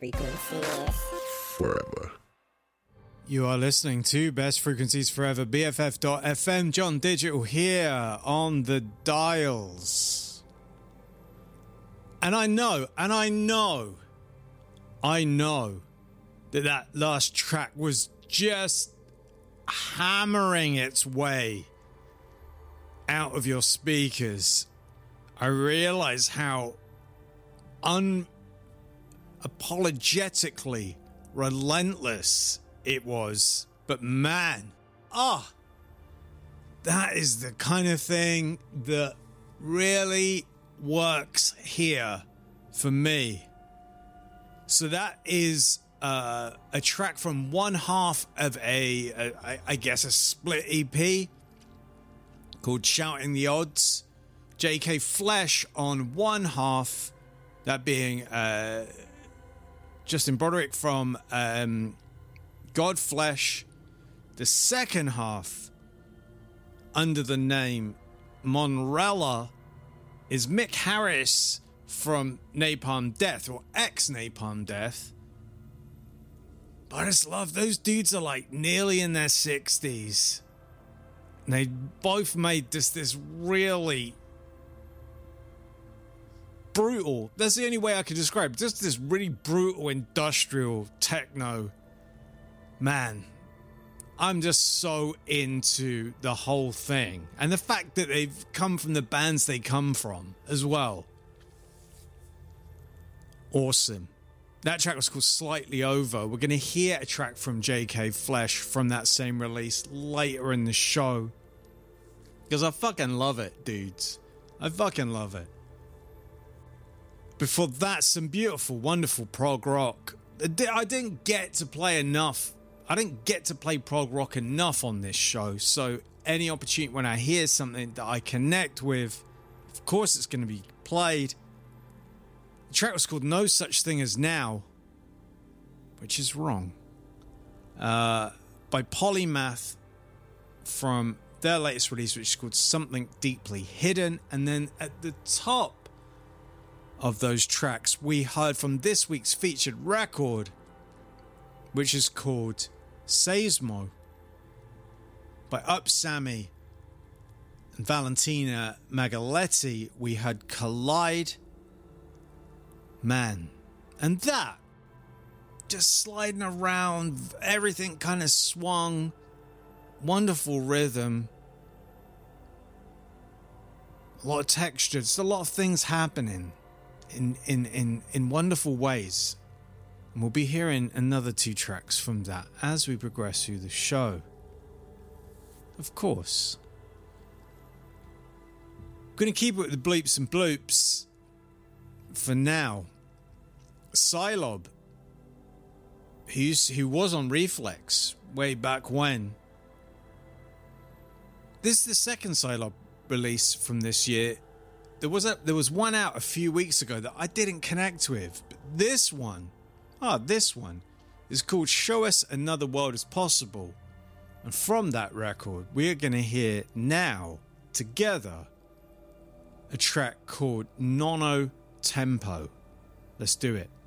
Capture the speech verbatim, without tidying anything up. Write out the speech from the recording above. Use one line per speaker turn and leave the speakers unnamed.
frequencies forever.
You are listening to Best Frequencies Forever, B F F dot F M. John Digital here on the dials. And I know, and I know, I know that that last track was just hammering its way out of your speakers. I realize how unapologetically relentless it was, but man, ah, oh, that is the kind of thing that really works here for me. So that is uh, a track from one half of a, a I, I guess a split E P called Shouting the Odds. J K Flesh on one half, that being uh, Justin Broderick from um, Godflesh. The second half, under the name Monrella, is Mick Harris from Napalm Death, or ex-Napalm Death. But I just love, those dudes are like nearly in their sixties. And they both made this, this really brutal, that's the only way I could describe it, just this really brutal industrial techno. Man, I'm just so into the whole thing. And the fact that they've come from the bands they come from as well. Awesome. That track was called Slightly Over. We're going to hear a track from J K Flesh from that same release later in the show. Because I fucking love it, dudes. I fucking love it. Before that, some beautiful, wonderful prog rock. I didn't get to play enough. I didn't get to play prog rock enough on this show. So any opportunity when I hear something that I connect with, of course it's going to be played. The track was called No Such Thing As Now, which is wrong. Uh, by Polymath from their latest release, which is called Something Deeply Hidden. And then at the top of those tracks, we heard from this week's featured record, which is called Seismo by Up Sammy and Valentina Magaletti. We had Collide. Man, and that just sliding around, everything kind of swung, wonderful rhythm, a lot of texture, just a lot of things happening in in in in wonderful ways. And we'll be hearing another two tracks from that as we progress through the show. Of course. I'm going to keep it with the bleeps and bloops for now. Psylob, who's, who was on Reflex way back when. This is the second Psylob release from this year. There was a, there was one out a few weeks ago that I didn't connect with. But this one, ah, this one is called Show Us Another World Is Possible. And from that record, we are going to hear now, together, a track called Nono Tempo. Let's do it.